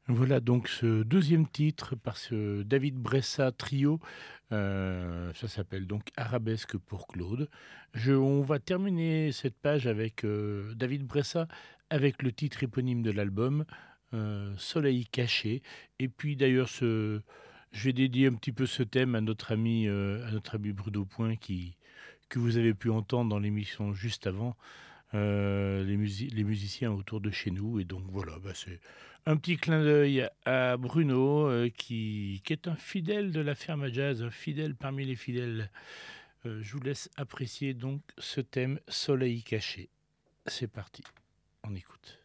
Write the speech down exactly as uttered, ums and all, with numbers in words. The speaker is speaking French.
Voilà donc ce deuxième titre par ce David Bressa Trio, heu, ça s'appelle donc Arabesque pour Claude. Je On va terminer cette page avec, heu, David Bressa, avec le titre éponyme de l'album, heu, Soleil caché. Et puis d'ailleurs ce je vais dédier un petit peu ce thème à notre ami, heu, à notre ami Bruno Point qui que vous avez pu entendre dans l'émission juste avant, heu, les musi les musiciens autour de chez nous. Et donc voilà, bah, c'est un petit clin d'œil à Bruno, heu, qui qui est un fidèle de la ferme à jazz, un fidèle parmi les fidèles. Heu, je vous laisse apprécier donc ce thème Soleil caché. C'est parti, on écoute.